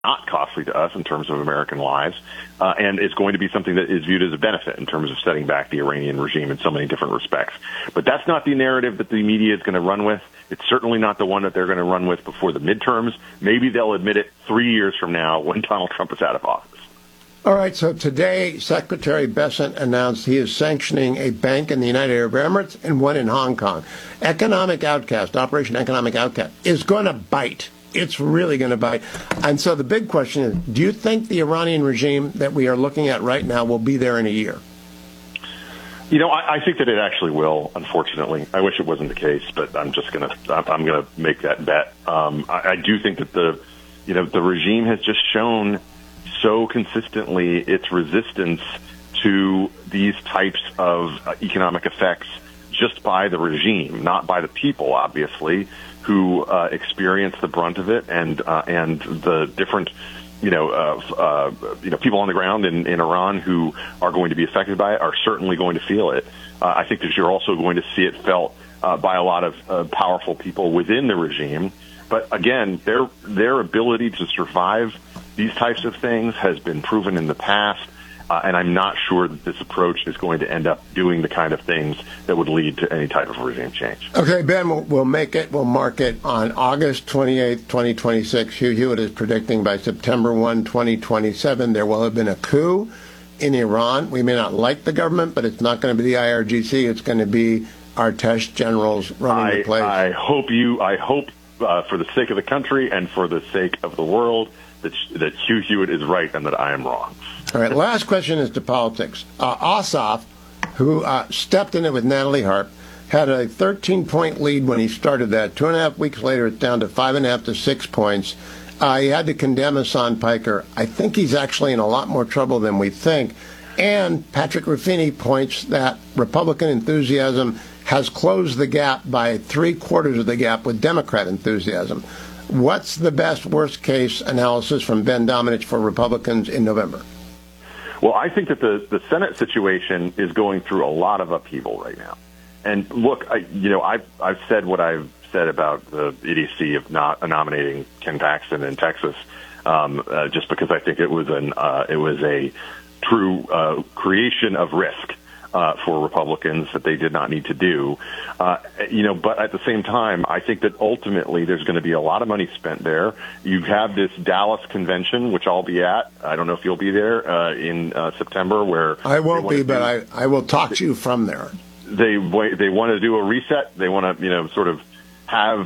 not costly to us in terms of American lives, and it's going to be something that is viewed as a benefit in terms of setting back the Iranian regime in so many different respects. But that's not the narrative that the media is going to run with. It's certainly not the one that they're going to run with before the midterms. Maybe they'll admit it 3 years from now when Donald Trump is out of office. All right, so today Secretary Bessent announced he is sanctioning a bank in the United Arab Emirates and one in Hong Kong. Economic Outcast, Operation Economic Outcast, is going to bite. It's really going to bite. And so the big question is, do you think the Iranian regime that we are looking at right now will be there in a year? You know, I think that it actually will, unfortunately. I wish it wasn't the case, but I'm going to make that bet. I do think that the regime has just shown so consistently its resistance to these types of economic effects just by the regime, not by the people, obviously, who experience the brunt of it, and the different, people on the ground in Iran who are going to be affected by it are certainly going to feel it. I think that you're also going to see it felt by a lot of powerful people within the regime. But again, their ability to survive these types of things has been proven in the past. And I'm not sure that this approach is going to end up doing the kind of things that would lead to any type of regime change. Okay, Ben, we'll mark it on August 28th, 2026. Hugh Hewitt is predicting by September 1, 2027, there will have been a coup in Iran. We may not like the government, but it's not going to be the IRGC. It's going to be Artesh generals running the place. I hope for the sake of the country and for the sake of the world that Hugh Hewitt is right and that I am wrong. All right, last question is to politics. Ossoff, who stepped in it with Natalie Harp, had a 13-point lead when he started that. 2.5 weeks later, it's down to 5.5 to 6 points. He had to condemn Hassan Piker. I think he's actually in a lot more trouble than we think. And Patrick Ruffini points that Republican enthusiasm has closed the gap by 3/4 of the gap with Democrat enthusiasm. What's the best worst-case analysis from Ben Domenech for Republicans in November? Well, I think that the Senate situation is going through a lot of upheaval right now. And look, I've said what I've said about the idiocy of not nominating Ken Paxton in Texas, just because I think it was a true creation of risk for Republicans that they did not need to do. But at the same time, I think that ultimately there's going to be a lot of money spent there. You have this Dallas convention, which I'll be at. I don't know if you'll be there in September. Where I won't be, but I will talk to you from there. They want to do a reset. They want to sort of have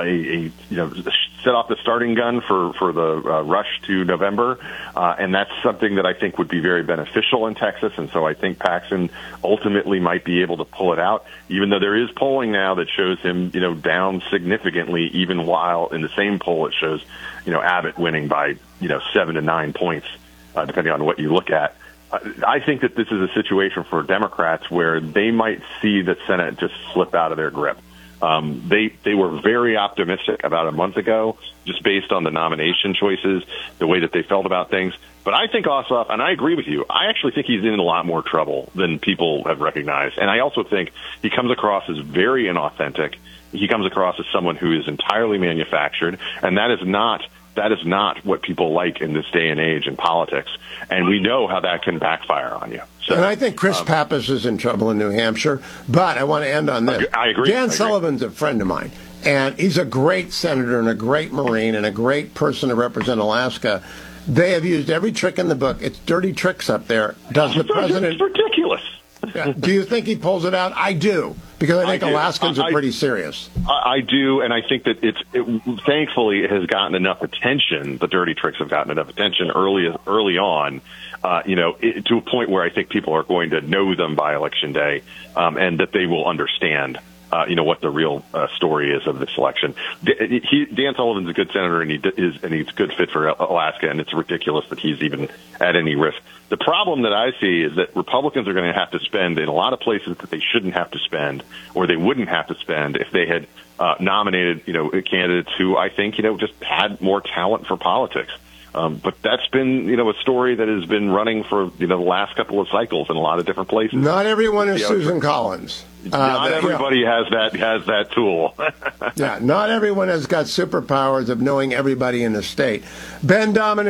set off the starting gun for the rush to November, and that's something that I think would be very beneficial in Texas. And so I think Paxton ultimately might be able to pull it out, even though there is polling now that shows him down significantly. Even while in the same poll it shows Abbott winning by 7 to 9 points, depending on what you look at. I think that this is a situation for Democrats where they might see the Senate just slip out of their grip. They were very optimistic about a month ago, just based on the nomination choices, the way that they felt about things. But I think Ossoff, and I agree with you, I actually think he's in a lot more trouble than people have recognized. And I also think he comes across as very inauthentic. He comes across as someone who is entirely manufactured, and that is not what people like in this day and age in politics. And we know how that can backfire on you. So, and I think Chris Pappas is in trouble in New Hampshire. But I want to end on this. I agree. Dan Sullivan's a friend of mine, and he's a great senator and a great Marine and a great person to represent Alaska. They have used every trick in the book. It's dirty tricks up there. Does the president? It's ridiculous. Do you think he pulls it out? I do, because I think Alaskans are pretty serious. I do, and I think that thankfully it has gotten enough attention. The dirty tricks have gotten enough attention early on, to a point where I think people are going to know them by Election Day, and that they will understand. What the real story is of this election. Dan Sullivan's a good senator, and he's a good fit for Alaska, and it's ridiculous that he's even at any risk. The problem that I see is that Republicans are going to have to spend in a lot of places that they shouldn't have to spend, or they wouldn't have to spend if they had nominated, candidates who I think, just had more talent for politics. But that's been, a story that has been running for, the last couple of cycles in a lot of different places. Not everyone is Susan Collins. Not everybody has that tool. Yeah, not everyone has got superpowers of knowing everybody in the state. Ben Domin